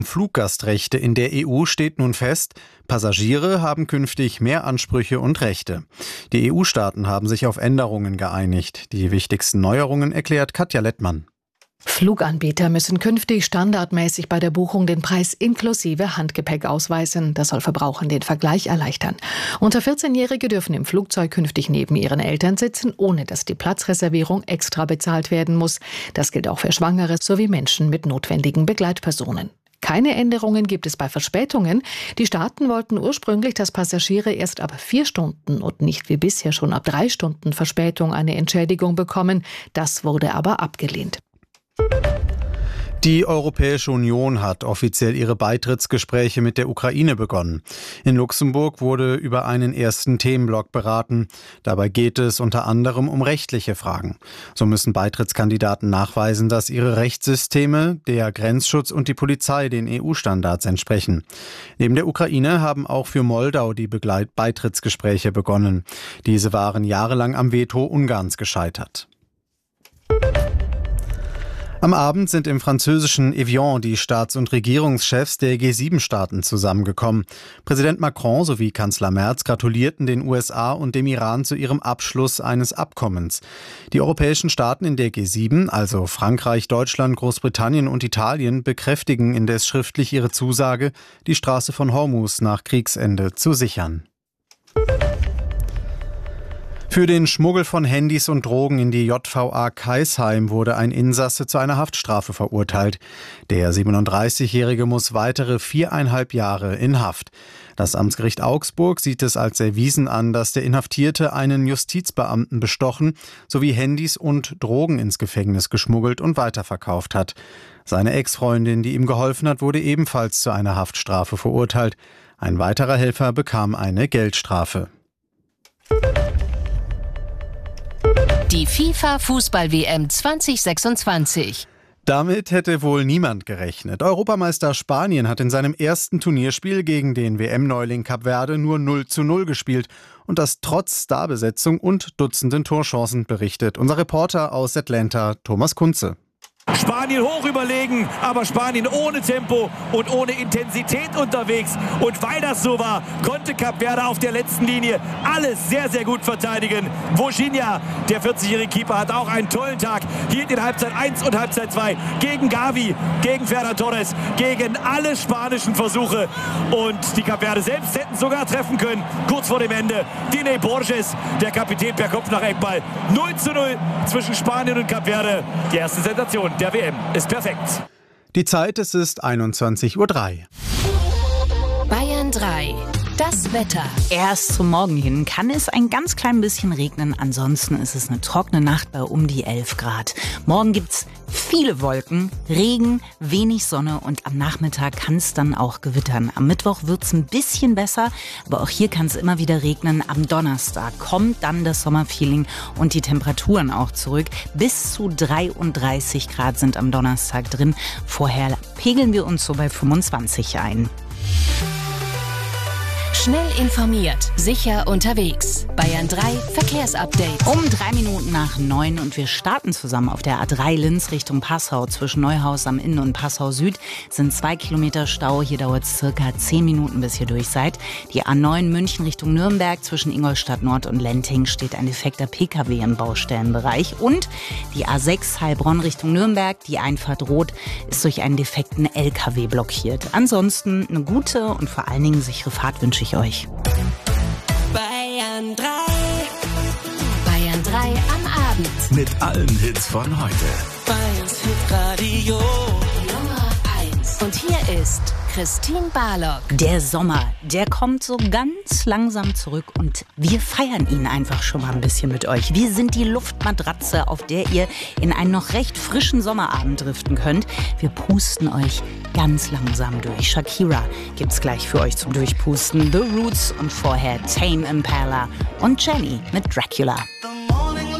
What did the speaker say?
Fluggastrechte in der EU steht nun fest, Passagiere haben künftig mehr Ansprüche und Rechte. Die EU-Staaten haben sich auf Änderungen geeinigt. Die wichtigsten Neuerungen erklärt Katja Lettmann. Fluganbieter müssen künftig standardmäßig bei der Buchung den Preis inklusive Handgepäck ausweisen. Das soll Verbrauchern den Vergleich erleichtern. Unter 14-Jährige dürfen im Flugzeug künftig neben ihren Eltern sitzen, ohne dass die Platzreservierung extra bezahlt werden muss. Das gilt auch für Schwangere sowie Menschen mit notwendigen Begleitpersonen. Keine Änderungen gibt es bei Verspätungen. Die Staaten wollten ursprünglich, dass Passagiere erst ab 4 Stunden und nicht wie bisher schon ab 3 Stunden Verspätung eine Entschädigung bekommen. Das wurde aber abgelehnt. Die Europäische Union hat offiziell ihre Beitrittsgespräche mit der Ukraine begonnen. In Luxemburg wurde über einen ersten Themenblock beraten. Dabei geht es unter anderem um rechtliche Fragen. So müssen Beitrittskandidaten nachweisen, dass ihre Rechtssysteme, der Grenzschutz und die Polizei den EU-Standards entsprechen. Neben der Ukraine haben auch für Moldau die Beitrittsgespräche begonnen. Diese waren jahrelang am Veto Ungarns gescheitert. Am Abend sind im französischen Evian die Staats- und Regierungschefs der G7-Staaten zusammengekommen. Präsident Macron sowie Kanzler Merz gratulierten den USA und dem Iran zu ihrem Abschluss eines Abkommens. Die europäischen Staaten in der G7, also Frankreich, Deutschland, Großbritannien und Italien, bekräftigen indes schriftlich ihre Zusage, die Straße von Hormuz nach Kriegsende zu sichern. Für den Schmuggel von Handys und Drogen in die JVA Kaisheim wurde ein Insasse zu einer Haftstrafe verurteilt. Der 37-Jährige muss weitere 4,5 Jahre in Haft. Das Amtsgericht Augsburg sieht es als erwiesen an, dass der Inhaftierte einen Justizbeamten bestochen sowie Handys und Drogen ins Gefängnis geschmuggelt und weiterverkauft hat. Seine Ex-Freundin, die ihm geholfen hat, wurde ebenfalls zu einer Haftstrafe verurteilt. Ein weiterer Helfer bekam eine Geldstrafe. Die FIFA-Fußball-WM 2026. Damit hätte wohl niemand gerechnet. Europameister Spanien hat in seinem ersten Turnierspiel gegen den WM-Neuling Kap Verde nur 0:0 gespielt. Und das trotz Starbesetzung und Dutzenden Torchancen, berichtet unser Reporter aus Atlanta, Thomas Kunze. Spanien hoch überlegen, aber Spanien ohne Tempo und ohne Intensität unterwegs. Und weil das so war, konnte Kap Verde auf der letzten Linie alles sehr, sehr gut verteidigen. Vozinha, der 40-jährige Keeper, hat auch einen tollen Tag. Hielt in Halbzeit 1 und Halbzeit 2 gegen Gavi, gegen Ferran Torres, gegen alle spanischen Versuche. Und die Kap Verde selbst hätten sogar treffen können, kurz vor dem Ende. Dine Borges, der Kapitän, per Kopf nach Eckball. 0:0 zwischen Spanien und Kap Verde. Die erste Sensation der WM ist perfekt. Die Zeit, es ist 21:03 Uhr. Bayern 3. Das Wetter. Erst zum Morgen hin kann es ein ganz klein bisschen regnen. Ansonsten ist es eine trockene Nacht bei um die 11 Grad. Morgen gibt's viele Wolken, Regen, wenig Sonne und am Nachmittag kann es dann auch gewittern. Am Mittwoch wird's ein bisschen besser, aber auch hier kann es immer wieder regnen. Am Donnerstag kommt dann das Sommerfeeling und die Temperaturen auch zurück. Bis zu 33 Grad sind am Donnerstag drin. Vorher pegeln wir uns so bei 25 ein. Schnell informiert, sicher unterwegs. Bayern 3 Verkehrsupdate. Um 3 Minuten nach 9 und wir starten zusammen auf der A3 Linz Richtung Passau. Zwischen Neuhaus am Inn und Passau Süd sind 2 Kilometer Stau. Hier dauert es circa 10 Minuten, bis ihr durch seid. Die A9 München Richtung Nürnberg zwischen Ingolstadt Nord und Lenting steht ein defekter PKW im Baustellenbereich. Und die A6 Heilbronn Richtung Nürnberg, die Einfahrt Rot, ist durch einen defekten LKW blockiert. Ansonsten eine gute und vor allen Dingen sichere Fahrt wünsche ich euch. Bayern 3. Bayern 3 am Abend. Mit allen Hits von heute. Bayerns Hitradio Nummer 1. Und hier ist Christine Barlock. Der Sommer, der kommt so ganz langsam zurück und wir feiern ihn einfach schon mal ein bisschen mit euch. Wir sind die Luftmatratze, auf der ihr in einen noch recht frischen Sommerabend driften könnt. Wir pusten euch ganz langsam durch. Shakira gibt's gleich für euch zum Durchpusten. The Roots und vorher Tame Impala und Jenny mit Dracula.